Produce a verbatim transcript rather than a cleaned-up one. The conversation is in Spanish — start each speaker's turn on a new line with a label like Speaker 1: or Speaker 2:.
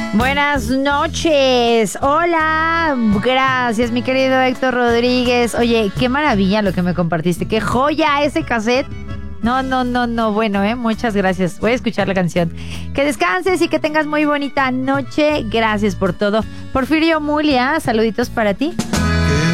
Speaker 1: Buenas noches. Hola. Gracias, mi querido Héctor Rodríguez. Oye, qué maravilla lo que me compartiste. Qué joya ese cassette. No, no, no, no. Bueno, eh, muchas gracias. Voy a escuchar la canción. Que descanses y que tengas muy bonita noche. Gracias por todo. Porfirio Mulia, saluditos para ti.